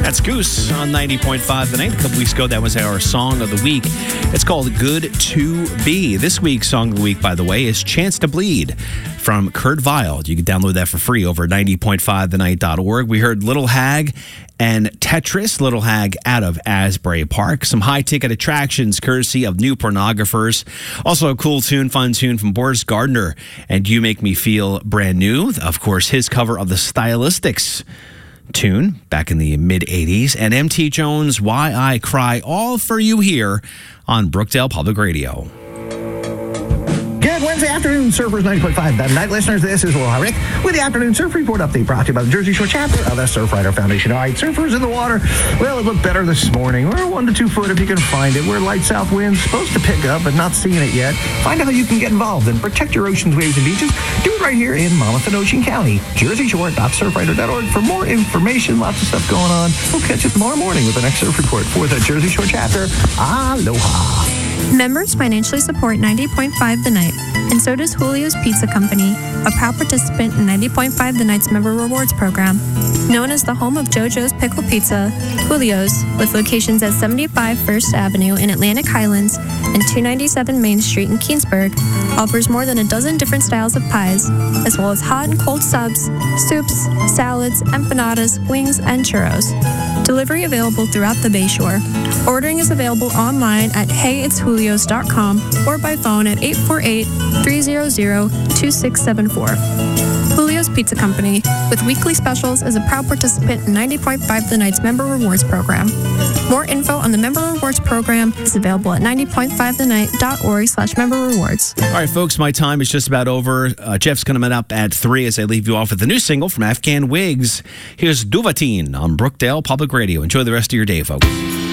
That's Goose on 90.5 The Night. A couple weeks ago, that was our Song of the Week. It's called Good to Be. This week's Song of the Week, by the way, is Chance to Bleed from Kurt Vile. You can download that for free over at 90.5thenight.org. We heard Little Hag and Tetris, Little Hag out of Asbury Park. Some high-ticket attractions courtesy of New Pornographers. Also a cool tune, fun tune from Boris Gardner and You Make Me Feel Brand New. Of course, his cover of the Stylistics tune back in the mid-'80s. And M.T. Jones' Why I Cry, all for you here on Brookdale Public Radio. Good Wednesday afternoon, Surfers 90.5. The night listeners, this is Will Rick with the Afternoon Surf Report update brought to you by the Jersey Shore chapter of the Surfrider Foundation. All right, surfers in the water. Well, it looked better this morning. We're 1 to 2 foot if you can find it. We're light south winds, supposed to pick up, but not seeing it yet. Find out how you can get involved and protect your oceans, waves, and beaches. Do it right here in Monmouth and Ocean County. JerseyShore.surfrider.org for more information. Lots of stuff going on. We'll catch you tomorrow morning with the next surf report for the Jersey Shore chapter. Aloha. Members financially support 90.5 The Night, and so does Julio's Pizza Company, a proud participant in 90.5 The Night's Member Rewards Program. Known as the home of JoJo's Pickle Pizza, Julio's, with locations at 75 First Avenue in Atlantic Highlands and 297 Main Street in Keensburg, offers more than a dozen different styles of pies, as well as hot and cold subs, soups, salads, empanadas, wings, and churros. Delivery available throughout the Bayshore. Ordering is available online at heyitsjulios.com or by phone at 848-300-2674. Julio's Pizza Company, with weekly specials, is a proud participant in 90.5 The Night's Member Rewards Program. More info on the Member Rewards Program is available at 90.5thenight.org/member rewards. All right, folks, my time is just about over. Jeff's coming up at 3 as I leave you off with the new single from Afghan Wigs. Here's Duvatin on Brookdale Public Radio. Enjoy the rest of your day, folks.